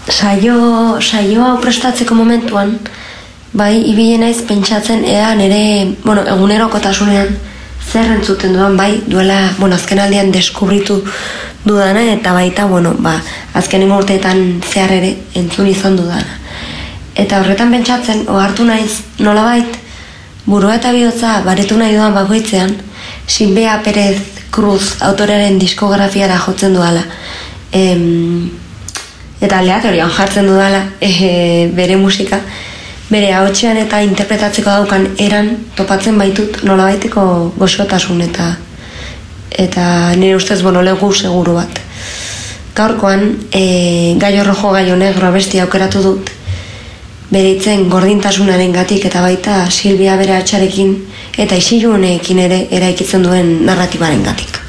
saio hau prestatzeko momentuan, bai, ibile naiz pentsatzen ea nire, egunerokotasunean zer entzuten dudan, bai, duela, azken aldian deskubritu dudana, eta baita, azkenengo urteetan zehar ere entzun izan dudana. Eta horretan pentsatzen, ohartu naiz, nolabait, burua eta bihotza baretu nahi dudan bakoitzean, Silvia Pérez Cruz autorearen diskografiara jotzen dudala. Eta aleatorian jartzen dudala bere musika, bere ahotsean eta interpretatzeko daukan eran topatzen baitut nolabaiteko goxotasun eta nire ustez legu seguru bat. Gaurkoan, Gallo Rojo Gallo Negro abestia aukeratu dut, bere hitzen gordintasunaren gatik eta baita Silvia bere hatxarekin eta isilu honekin ere eraikitzen duen narratibaren gatik.